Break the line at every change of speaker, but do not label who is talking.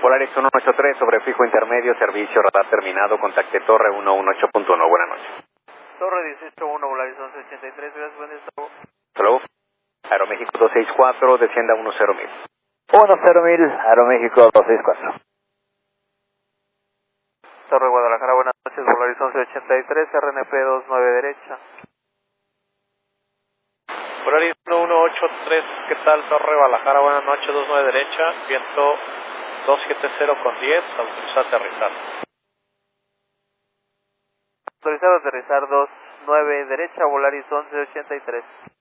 Volaris 183 sobre fijo intermedio, servicio radar terminado, contacte Torre 118.1, buenas noches.
Torre 18.1, Volaris 1183, gracias, buen día.
Hello, Aeroméxico 264, descienda 10.000.
10.000, Aeroméxico 264.
Torre Guadalajara, buenas noches, Volaris 1183, RNP 29 derecha.
Volaris 1183, ¿qué tal? Torre Guadalajara, buenas noches, 29 derecha, viento 270 con 10, autorizado a aterrizar.
Autorizado a aterrizar 29 derecha, Volaris 1183.